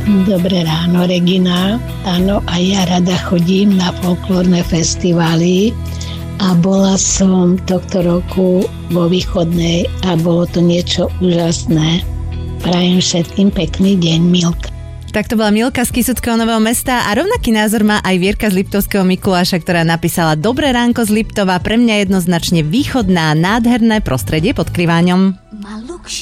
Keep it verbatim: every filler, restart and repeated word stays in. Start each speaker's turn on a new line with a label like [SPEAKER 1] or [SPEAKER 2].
[SPEAKER 1] Dobré ráno, Regina. Áno, a ja rada chodím na folklórne festivály a bola som tohto roku vo Východnej a bolo to niečo úžasné. Prajem všetkým pekný deň, Milka.
[SPEAKER 2] Tak to bola Milka z Kysuckého Nového Mesta a rovnaký názor má aj Vierka z Liptovského Mikuláša, ktorá napísala: Dobré ránko z Liptova, pre mňa jednoznačne východná, nádherné prostredie pod Kriváňom.